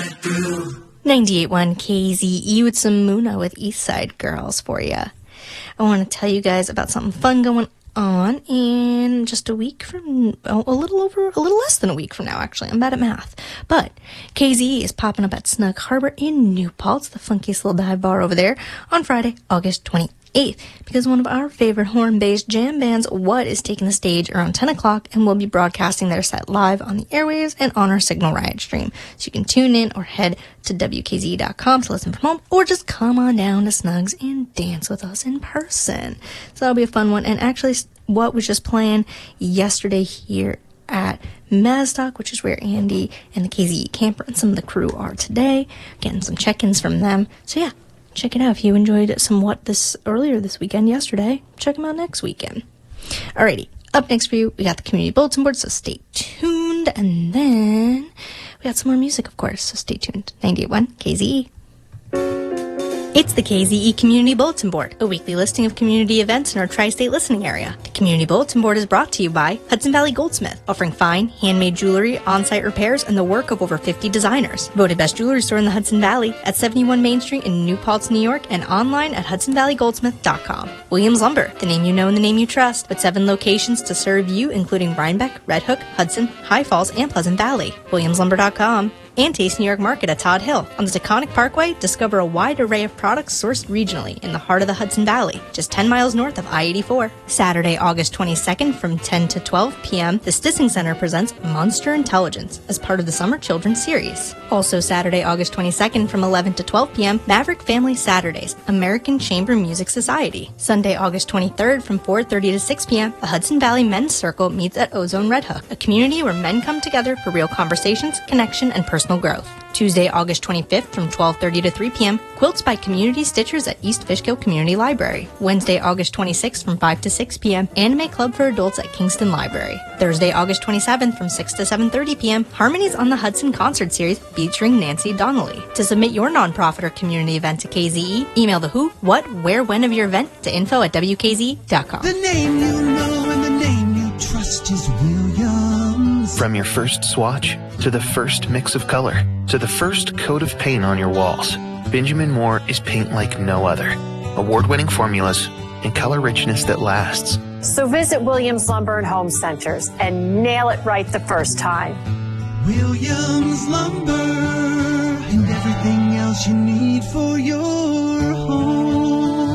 98.1 KZE with some Muna with East Side Girls for you. I want to tell you guys about something fun going on in just a week from, a little less than a week from now, actually. I'm bad at math. But KZE is popping up at Snug Harbor in New Paltz, the funkiest little dive bar over there, on Friday, August 28th. Because one of our favorite horn-based jam bands, What, is taking the stage around 10 o'clock and will be broadcasting their set live on the airwaves and on our Signal Riot stream. So you can tune in or head to WKZE.com to listen from home, or just come on down to Snugs and dance with us in person. So that'll be a fun one. And actually, What was just playing yesterday here at Mazdoc, which is where Andy and the KZE camper and some of the crew are today. Getting some check-ins from them. So yeah. Check it out. If you enjoyed some earlier this weekend, yesterday, check them out next weekend. Alrighty, up next for you, we got the community bulletin board, so stay tuned. And then we got some more music, of course, so stay tuned. 98.1 KZE. It's the KZE Community Bulletin Board, a weekly listing of community events in our tri-state listening area. The Community Bulletin Board is brought to you by Hudson Valley Goldsmith, offering fine, handmade jewelry, on-site repairs, and the work of over 50 designers. Voted best jewelry store in the Hudson Valley at 71 Main Street in New Paltz, New York, and online at hudsonvalleygoldsmith.com. Williams Lumber, the name you know and the name you trust, with 7 locations to serve you, including Rhinebeck, Red Hook, Hudson, High Falls, and Pleasant Valley. WilliamsLumber.com. And Taste New York Market at Todd Hill. On the Taconic Parkway, discover a wide array of products sourced regionally in the heart of the Hudson Valley, just 10 miles north of I-84. Saturday, August 22nd from 10 to 12 p.m., the Stissing Center presents Monster Intelligence as part of the Summer Children's Series. Also Saturday, August 22nd from 11 to 12 p.m., Maverick Family Saturdays, American Chamber Music Society. Sunday, August 23rd from 4:30 to 6 p.m., the Hudson Valley Men's Circle meets at Ozone Red Hook, a community where men come together for real conversations, connection, and personal growth. Tuesday, August 25th from 12:30 to 3 p.m., Quilts by Community Stitchers at East Fishkill Community Library. Wednesday, August 26th from 5 to 6 p.m., Anime Club for Adults at Kingston Library. Thursday, August 27th from 6 to 7:30 p.m., Harmonies on the Hudson concert series featuring Nancy Donnelly. To submit your nonprofit or community event to KZE, email the who, what, where, when of your event to info@wkze.com. The name you know and the name you trust is Williams. From your first swatch, to the first mix of color, to the first coat of paint on your walls, Benjamin Moore is paint like no other. Award-winning formulas and color richness that lasts. So visit Williams Lumber and Home Centers and nail it right the first time. Williams Lumber and everything else you need for your home.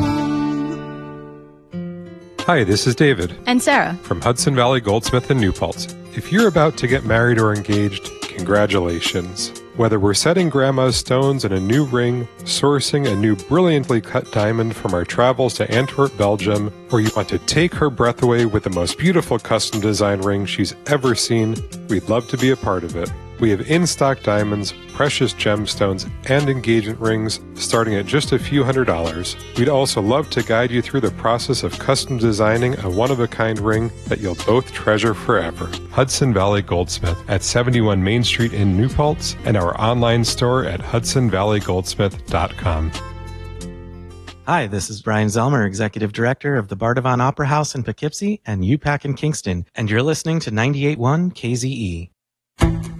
Hi, this is David. And Sarah. From Hudson Valley Goldsmith in New Paltz. If you're about to get married or engaged, congratulations. Whether we're setting grandma's stones in a new ring, sourcing a new brilliantly cut diamond from our travels to Antwerp, Belgium, or you want to take her breath away with the most beautiful custom design ring she's ever seen, we'd love to be a part of it. We have in-stock diamonds, precious gemstones, and engagement rings starting at just a few $100s. We'd also love to guide you through the process of custom designing a one-of-a-kind ring that you'll both treasure forever. Hudson Valley Goldsmith at 71 Main Street in New Paltz and our online store at hudsonvalleygoldsmith.com. Hi, this is Brian Zelmer, Executive Director of the Bardavon Opera House in Poughkeepsie and UPAC in Kingston, and you're listening to 98.1 KZE.